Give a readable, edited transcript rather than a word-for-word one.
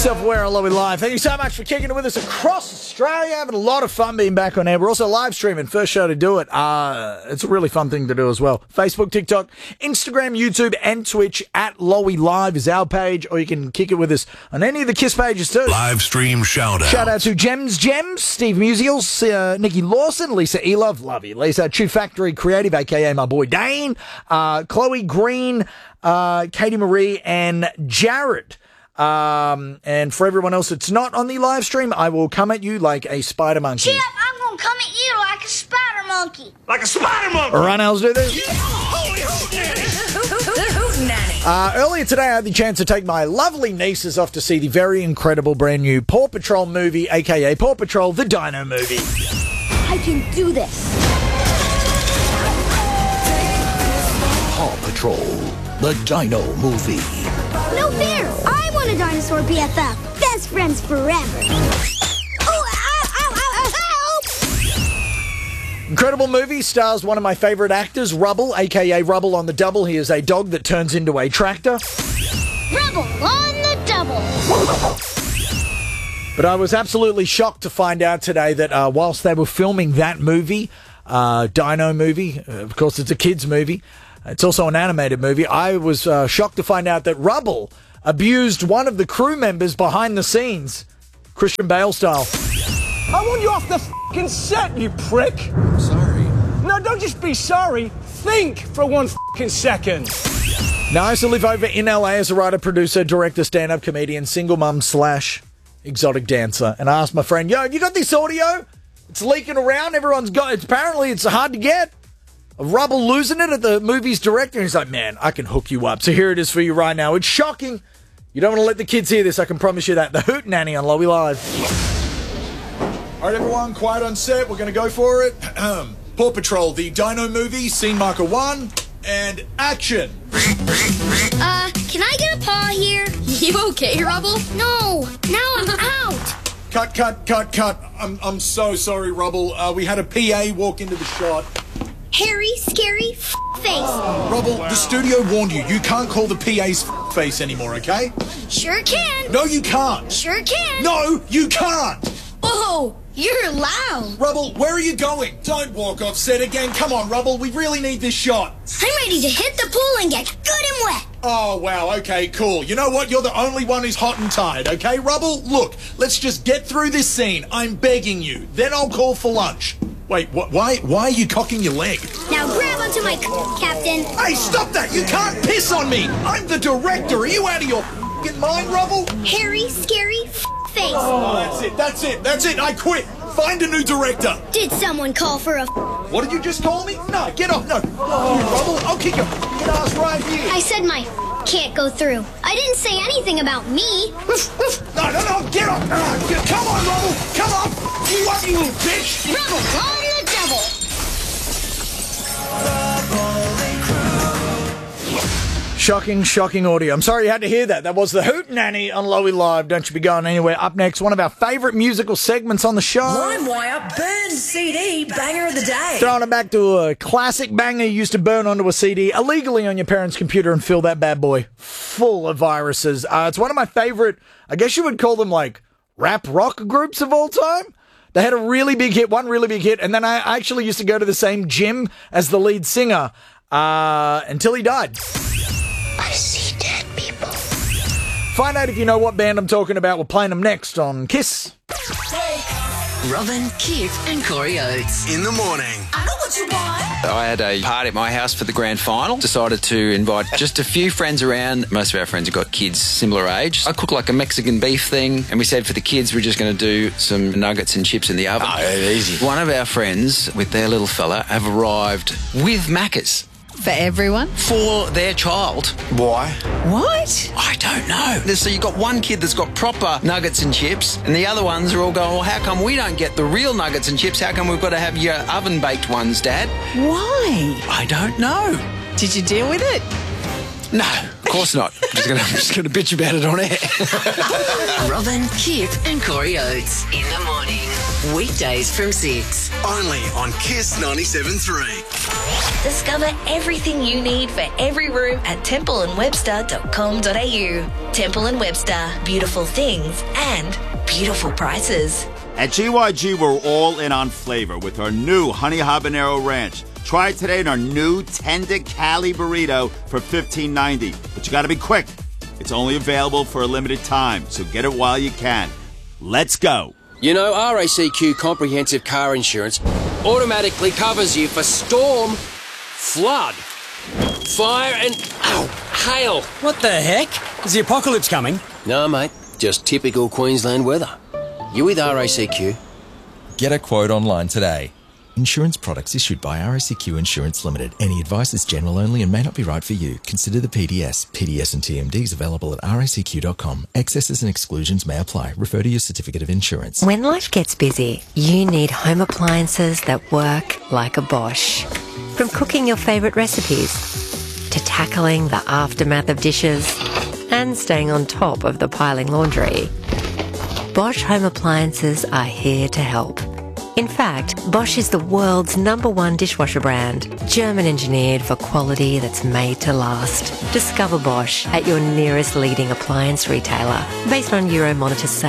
Self-aware on Lowy Live. Thank you so much for kicking it with us across Australia. Having a lot of fun being back on air. We're also live streaming. First show to do it. It's a really fun thing to do as well. Facebook, TikTok, Instagram, YouTube, and Twitch at Lowy Live is our page, or you can kick it with us on any of the KISS pages too. Live stream shout out. Shout out to Gems, Steve Musials, Nikki Lawson, Lisa Elove, love you, Lisa, Chew Factory Creative, aka my boy Dane, Chloe Green, Katie Marie, and Jared. And for everyone else that's not on the live stream, I will come at you like a spider monkey. Chip, I'm gonna come at you like a spider monkey. Like a spider monkey! All right, now let's do this. Yeah. Holy hootenanny! Earlier today, I had the chance to take my lovely nieces off to see the very incredible brand new Paw Patrol movie, aka Paw Patrol, the Dino movie. I can do this. Paw Patrol, the Dino movie. No fear! I want a dinosaur BFF. Best friends forever. Oh, ow, help! Incredible movie, stars one of my favourite actors, Rubble, aka Rubble on the Double. He is a dog that turns into a tractor. Rubble on the double. But I was absolutely shocked to find out today that whilst they were filming that movie, Dino movie, of course it's a kids movie, it's also an animated movie, I was shocked to find out that Rubble abused one of the crew members behind the scenes, Christian Bale style. I want you off the f***ing set, you prick! Sorry. No, don't just be sorry. Think for 1 f***ing second. Now, I used to live over in LA as a writer, producer, director, stand-up comedian, single mum / exotic dancer. And I asked my friend, yo, have you got this audio? It's leaking around. Everyone's got it. Apparently, it's hard to get. Rubble losing it at the movie's director. And he's like, man, I can hook you up. So here it is for you right now. It's shocking. You don't want to let the kids hear this. I can promise you that. The Hootenanny on Lowy Live. All right, everyone, quiet on set. We're going to go for it. Paw Patrol, the Dino movie, scene marker 1, and action. Can I get a paw here? You okay, Rubble? No, now I'm out. Cut. I'm so sorry, Rubble. We had a PA walk into the shot. Hairy, scary face. Rubble, the studio warned you. You can't call the PA's face anymore, okay? Sure can. No, you can't. Sure can. No, you can't. Oh, you're loud. Rubble, where are you going? Don't walk off set again. Come on, Rubble. We really need this shot. I'm ready to hit the pool and get good and wet. Oh, wow. Okay, cool. You know what? You're the only one who's hot and tired, okay, Rubble? Look, let's just get through this scene. I'm begging you. Then I'll call for lunch. Wait, why are you cocking your leg? Now grab onto my captain. Hey, stop that! You can't piss on me! I'm the director! Are you out of your f***ing mind, Rubble? Hairy, scary face. Oh, that's it! I quit! Find a new director! Did someone call for a What did you just call me? No, get off! No! Rubble, I'll kick your f***ing ass right here! I said my can't go through. I didn't say anything about me. No, get off! Come on, Rubble! Come on! You want, you little bitch! Rubble on the double. Shocking audio. I'm sorry you had to hear that. That was the Hootenanny on Lowy Live. Don't you be going anywhere. Up next, one of our favourite musical segments on the show. LimeWire burn CD banger of the day. Throwing it back to a classic banger you used to burn onto a CD illegally on your parents' computer and fill that bad boy full of viruses. It's one of my favourite, I guess you would call them like rap rock groups of all time. They had a really big hit, one really big hit, and then I actually used to go to the same gym as the lead singer until he died. I see dead people. Find out if you know what band I'm talking about. We're playing them next on KISS. Robin, Kit, and Corey Oates. In the morning. I know what you want. I had a party at my house for the grand final. Decided to invite just a few friends around. Most of our friends have got kids similar age. I cooked like a Mexican beef thing, and we said for the kids we're just going to do some nuggets and chips in the oven. Oh, easy. One of our friends with their little fella have arrived with Maccas. For everyone? For their child. Why? What? I don't know. So you've got one kid that's got proper nuggets and chips, and the other ones are all going, well, how come we don't get the real nuggets and chips? How come we've got to have your oven-baked ones, Dad? Why? I don't know. Did you deal with it? No. course not. I'm just gonna bitch about it on air. Robin, Kip and Corey Oates in the morning. Weekdays from 6. Only on Kiss 97.3. Discover everything you need for every room at templeandwebster.com.au. Temple & Webster. Beautiful things and beautiful prices. At GYG, we're all in on flavor with our new Honey Habanero Ranch. Try it today in our new Tender Cali Burrito for $15.90. But you got to be quick. It's only available for a limited time, so get it while you can. Let's go. You know, RACQ Comprehensive Car Insurance automatically covers you for storm, flood, fire and, hail. What the heck? Is the apocalypse coming? No, mate. Just typical Queensland weather. You with RACQ? Get a quote online today. Insurance products issued by RACQ Insurance Limited. Any advice is general only and may not be right for you. Consider the PDS. PDS and TMDs available at racq.com. Excesses and exclusions may apply. Refer to your certificate of insurance. When life gets busy, you need home appliances that work like a Bosch. From cooking your favourite recipes to tackling the aftermath of dishes and staying on top of the piling laundry, Bosch home appliances are here to help. In fact, Bosch is the world's #1 dishwasher brand, German engineered for quality that's made to last. Discover Bosch at your nearest leading appliance retailer based on Euromonitor sales.